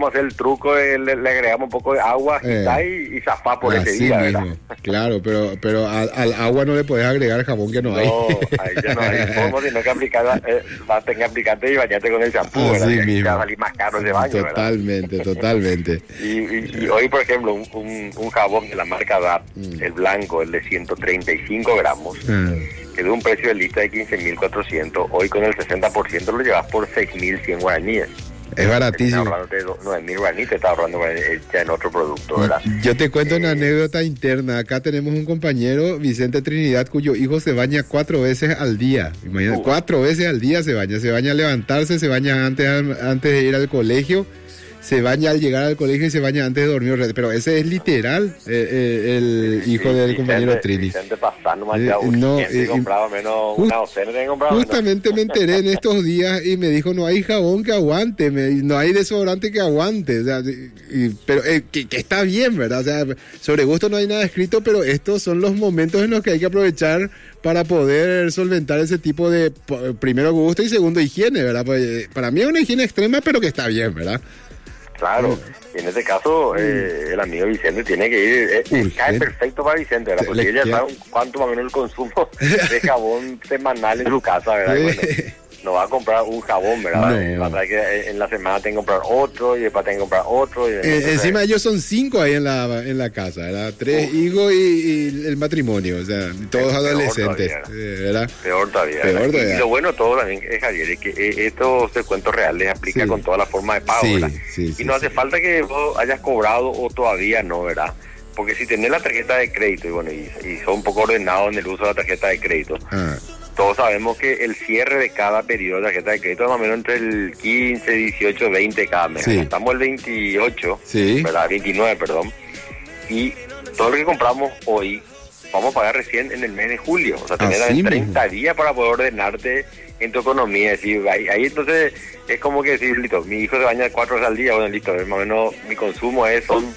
podemos hacer el truco, le agregamos un poco de agua y zafá por ese día, mismo. ¿Verdad? Claro, pero al agua no le podés agregar jabón que no hay. No, ahí ya no hay forma, sino que aplicar, vas a tener que aplicarte y bañarte con el champú, ¿verdad? Mismo. Va a salir más caro ese baño, totalmente, ¿verdad? Totalmente. Y hoy, por ejemplo, un jabón de la marca DAP, el blanco, el de 135 gramos, que de un precio de lista de 15.400, hoy con el 60% lo llevas por 6.100 guaraníes. Es baratísimo. Te está ahorrando 9.000 guaraníes, te está ahorrando ya en otro producto, ¿verdad? Yo te cuento una anécdota interna. Acá tenemos un compañero, Vicente Trinidad, cuyo hijo se baña 4 veces al día. Imagínate, 4 veces al día se baña. Se baña al levantarse, se baña antes de ir al colegio, se baña al llegar al colegio y se baña antes de dormir. Pero ese es literal el hijo del compañero Trini. Vicente pasando más compraba menos una docena, justamente me enteré en estos días y me dijo, no hay jabón que aguante, no hay desodorante que aguante. O sea, pero que está bien, ¿verdad? O sea, sobre gusto no hay nada escrito, pero estos son los momentos en los que hay que aprovechar para poder solventar ese tipo de, primero, gusto y segundo, higiene, ¿verdad? Pues, para mí es una higiene extrema, pero que está bien, ¿verdad? Claro, y en este caso el amigo Vicente tiene que ir, cae perfecto para Vicente, ¿verdad? Porque ella sabe cuánto más o menos el consumo de jabón semanal en su casa, ¿verdad? Bueno, no va a comprar un jabón, ¿verdad? Va a tener que en la semana tengo que comprar otro y después tengo que comprar otro. Y encima ellos son 5 ahí en la casa, ¿verdad? 3 hijos y el matrimonio, o sea, todos adolescentes, ¿verdad? Peor todavía. Y lo bueno todo también, Javier, es que estos descuentos reales aplica con toda la forma de pago, ¿verdad? Y no hace falta que vos hayas cobrado o todavía no, ¿verdad? Porque si tenés la tarjeta de crédito y son un poco ordenados en el uso de la tarjeta de crédito, todos sabemos que el cierre de cada periodo de tarjeta de crédito es más o menos entre el 15, 18, 20 cada mes. Estamos el 28, ¿verdad? 29, perdón. Y todo lo que compramos hoy vamos a pagar recién en el mes de julio. O sea, tener 30 días para poder ordenarte en tu economía. Es decir, ahí entonces es como que decir, listo, mi hijo se baña 4 veces al día, bueno, listo, más o menos mi consumo son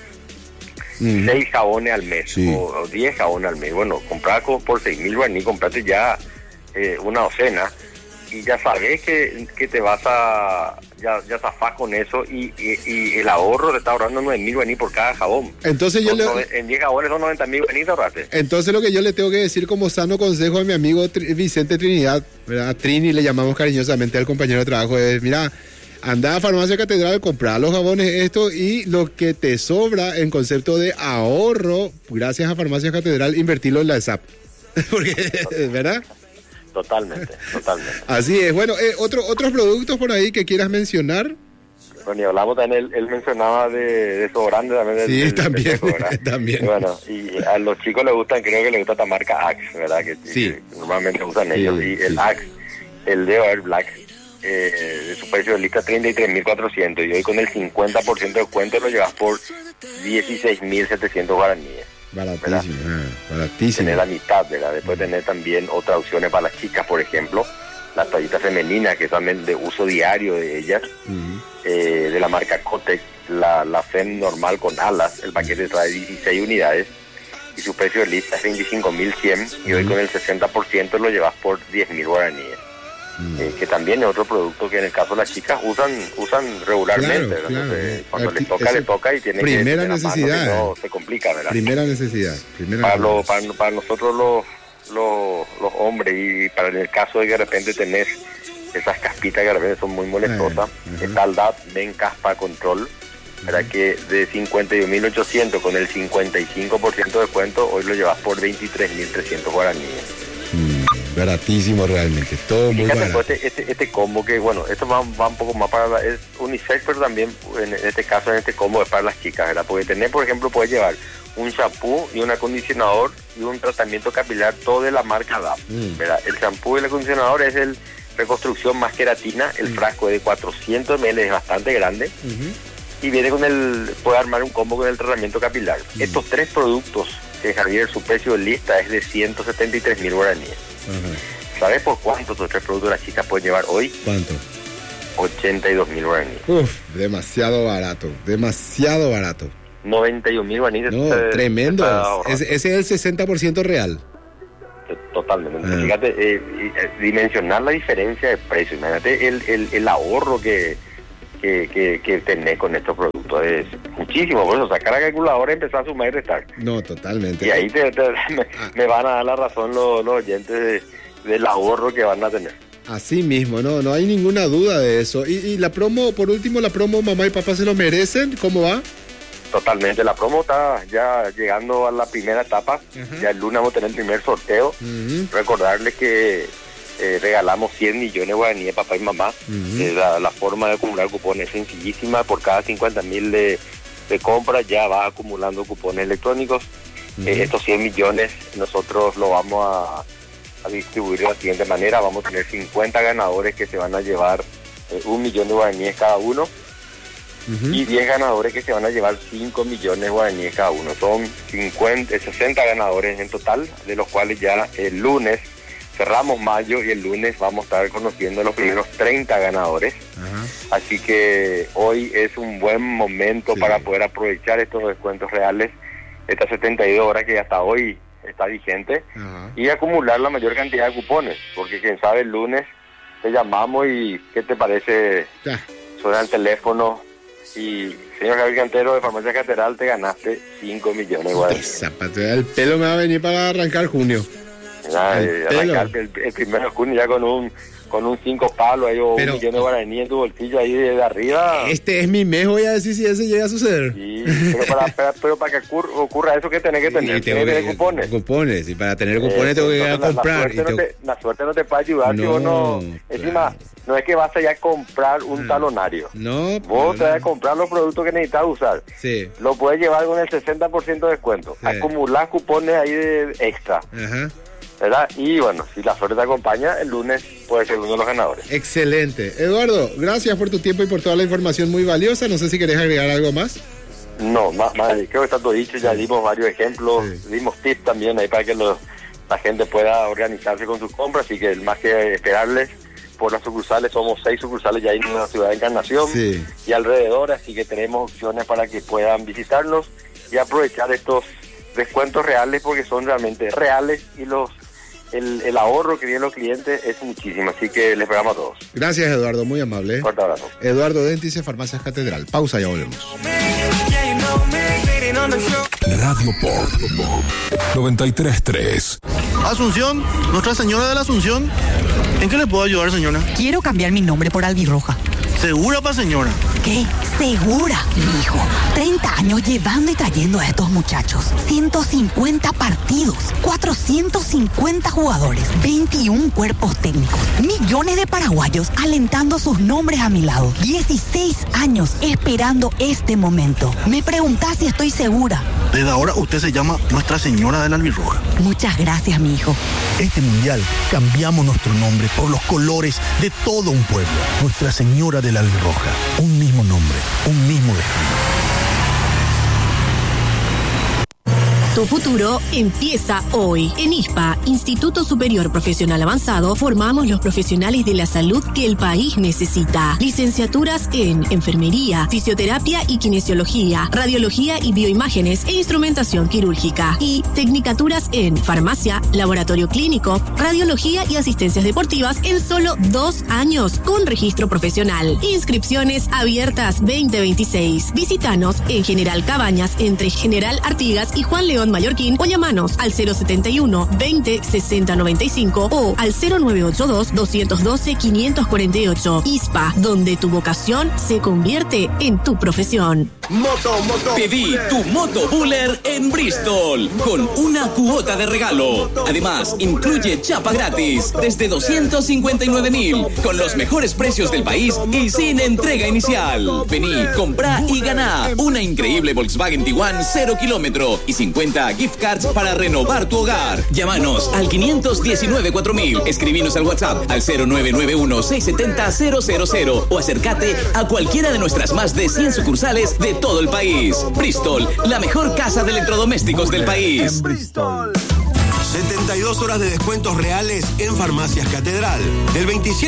6 jabones al mes o 10 jabones al mes. Bueno, comprar por 6.000 guaraníes, comprate ya una docena y ya sabes que te vas a ya zafás con eso y el ahorro te está ahorrando 9.000 guaraníes por cada jabón. Entonces en 10 jabones son 90.000 guaraníes ahorraste. Entonces lo que yo le tengo que decir como sano consejo a mi amigo Vicente Trinidad, ¿verdad? Trini le llamamos cariñosamente al compañero de trabajo, es mira, anda a Farmacia Catedral, comprar los jabones y lo que te sobra en concepto de ahorro, gracias a Farmacia Catedral, invertirlo en la SAP. Porque, ¿verdad? Totalmente. Así es. Bueno, otros productos por ahí que quieras mencionar. Bueno, y hablamos también, él mencionaba de desodorante también. Sí, también. También. Bueno, y a los chicos les gustan, creo que les gusta esta marca Axe, ¿verdad? Que normalmente usan ellos. Y el Axe, el Deo Air Black, de su precio de lista 33.400 y hoy con el 50% de descuento lo llevas por 16.700 guaraníes. Baratísimo. Tener la mitad, ¿verdad? Después tener también otras opciones para las chicas, por ejemplo, las toallitas femeninas que también de uso diario de ellas, de la marca Kotex, la FEM normal con alas, el paquete trae 16 unidades y su precio de lista es 25.100 y hoy con el 60% lo llevas por 10.000 guaraníes. Que también es otro producto que en el caso de las chicas usan regularmente, claro. Entonces, cuando les toca y tienen primera necesidad, no se complica, ¿verdad? Primera necesidad. Para nosotros los hombres y para el caso de que de repente tenés esas caspitas que de repente son muy molestosas, está el DAP Men Caspa Control, ¿verdad? Que de 51.800 con el 55% de descuento hoy lo llevas por 23.300 guaraníes. Baratísimo realmente, todo muy barato. Este combo que, bueno, esto va un poco más para es unisex, pero también en este caso, en este combo es para las chicas, ¿verdad? Porque tener, por ejemplo, puedes llevar un shampoo y un acondicionador y un tratamiento capilar, todo de la marca DAP, ¿verdad? El shampoo y el acondicionador es el Reconstrucción más queratina, el frasco es de 400 ml, es bastante grande, y viene puede armar un combo con el tratamiento capilar. Estos 3 productos, Javier, su precio de lista es de 173.000 guaraníes. ¿Sabes por cuánto estos 3 productos las chicas pueden llevar hoy? ¿Cuánto? 82.000 guaraníes. Demasiado barato. 91.000 guaraníes. No, tremendo. Ese es el 60% real. Totalmente. Fíjate, dimensionar la diferencia de precio. Imagínate el ahorro que que tenés con estos productos. Es muchísimo, por eso sacar la calculadora y empezar a sumar y restar. No, totalmente. Y ahí me van a dar la razón los oyentes del ahorro que van a tener. Así mismo, no hay ninguna duda de eso. Y la promo, por último, la promo Mamá y Papá se lo merecen, ¿cómo va? Totalmente, la promo está ya llegando a la primera etapa. Uh-huh. Ya el lunes vamos a tener el primer sorteo. Uh-huh. Recordarles que regalamos 100 millones de guaraníes de papá y mamá. Uh-huh. La forma de acumular cupones es sencillísima. Por cada 50.000 de compra ya vas acumulando cupones electrónicos. Uh-huh. Estos 100 millones nosotros lo vamos a distribuir de la siguiente manera. Vamos a tener 50 ganadores que se van a llevar 1 millón de guaraníes cada uno. Uh-huh. Y 10 ganadores que se van a llevar 5 millones de guaraníes cada uno. Son 60 ganadores en total, de los cuales ya el lunes cerramos mayo y el lunes vamos a estar conociendo los primeros 30 ganadores. Uh-huh. Así que hoy es un buen momento para poder aprovechar estos descuentos reales, estas 72 horas que hasta hoy está vigente, uh-huh, y acumular la mayor cantidad de cupones, porque quién sabe el lunes te llamamos y ¿qué te parece? Suena el teléfono y señor Javier Cantero de Farmacia Catedral, te ganaste 5 millones igual. El pelo me va a venir para arrancar junio. Arrancar el 1 de junio ya con un 5 palos ahí, o 1 millón de guaraní en tu bolsillo ahí de arriba. Este es mi mes, voy a decir si ese llega a suceder. Sí, pero para que ocurra eso, que tenés que tener cupones. Cupones, y para tener cupones tengo que ir a comprar. La suerte no te puede ayudar, si vos no. Encima, no es que vas allá a comprar un talonario. No. Vos te vas a comprar los productos que necesitas usar. Sí. Lo puedes llevar con el 60% de descuento. Sí. Acumular cupones ahí de extra. Ajá. ¿Verdad? Y bueno, si la suerte te acompaña, el lunes puede ser uno de los ganadores. Excelente. Eduardo, gracias por tu tiempo y por toda la información muy valiosa. No sé si querés agregar algo más. No, más creo que está todo dicho. Ya dimos varios ejemplos, dimos tips también ahí para que la gente pueda organizarse con sus compras. Así que más que esperarles por las sucursales, somos 6 sucursales ya en la ciudad de Encarnación y alrededor, así que tenemos opciones para que puedan visitarnos y aprovechar estos descuentos reales, porque son realmente reales, y el ahorro que tienen los clientes es muchísimo, así que les esperamos a todos. Gracias, Eduardo, muy amable. Fuerte abrazo. Eduardo Déntice, Farmacias Catedral. Pausa, ya volvemos. Radio Pop 93.3. Asunción, Nuestra Señora de la Asunción. ¿En qué le puedo ayudar, señora? Quiero cambiar mi nombre por Albirroja. ¿Segura, señora? ¿Qué? Segura, mi hijo. 30 años llevando y trayendo a estos muchachos. 150 partidos, 450 jugadores, 21 cuerpos técnicos, millones de paraguayos alentando sus nombres a mi lado. 16 años esperando este momento. Me preguntás si estoy segura. Desde ahora usted se llama Nuestra Señora de la Albirroja. Muchas gracias, mi hijo. Este mundial cambiamos nuestro nombre por los colores de todo un pueblo. Nuestra Señora de la Albirroja. Un mismo nombre, un mismo destino. Tu futuro empieza hoy. En ISPA, Instituto Superior Profesional Avanzado, formamos los profesionales de la salud que el país necesita. Licenciaturas en enfermería, fisioterapia y kinesiología, radiología y bioimágenes e instrumentación quirúrgica. Y tecnicaturas en farmacia, laboratorio clínico, radiología y asistencias deportivas en solo 2 años con registro profesional. Inscripciones abiertas 2026. Visítanos en General Cabañas entre General Artigas y Juan León Mallorquín, o llamanos al 071 20 60 95 o al 0982 212 548. ISPA, donde tu vocación se convierte en tu profesión. Pedí tu Moto Buller en Bristol con una cuota de regalo. Además, incluye chapa gratis desde 259.000 con los mejores precios del país y sin entrega inicial. Vení, comprá y ganá una increíble Volkswagen Tiguan 0 kilómetro y 50 gift cards para renovar tu hogar. Llámanos al 519-4000, escribinos al WhatsApp al 0991-670-000 o acércate a cualquiera de nuestras más de 100 sucursales de todo el país. Bristol, la mejor casa de electrodomésticos del país. 72 horas de descuentos reales en Farmacias Catedral. Del 27